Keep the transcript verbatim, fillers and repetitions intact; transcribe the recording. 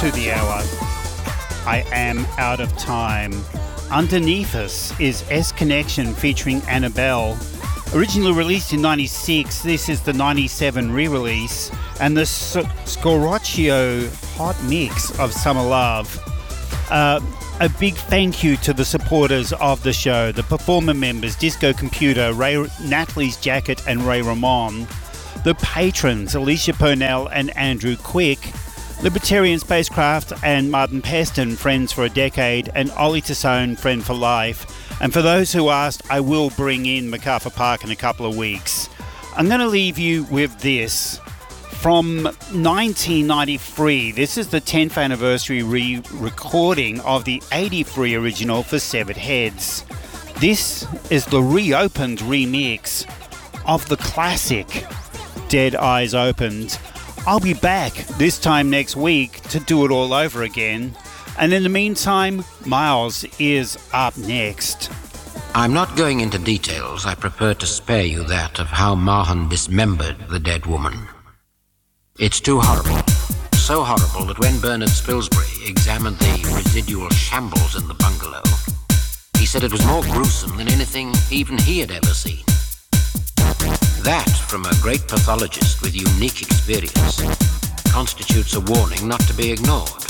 to the hour. I am out of time. Underneath us is S Connection featuring Annabelle. Originally released in ninety-six, this is the ninety-seven re-release, and the S- Scoraccio hot mix of Summer Love. Uh, a big thank you to the supporters of the show, the performer members, Disco Computer, Ray, Natalie's Jacket and Ray Ramon, the patrons, Alicia Purnell and Andrew Quick, Libertarian Spacecraft and Martin Peston, friends for a decade, and Ollie Tassone, friend for life. And for those who asked, I will bring in MacArthur Park in a couple of weeks. I'm going to leave you with this. From nineteen ninety-three, this is the tenth anniversary re-recording of the eighty-three original for Severed Heads. This is the reopened remix of the classic Dead Eyes Opened. I'll be back this time next week to do it all over again. And in the meantime, Miles is up next. I'm not going into details. I prefer to spare you that of how Mahan dismembered the dead woman. It's too horrible. So horrible that when Bernard Spilsbury examined the residual shambles in the bungalow, he said it was more gruesome than anything even he had ever seen. That, from a great pathologist with unique experience, constitutes a warning not to be ignored.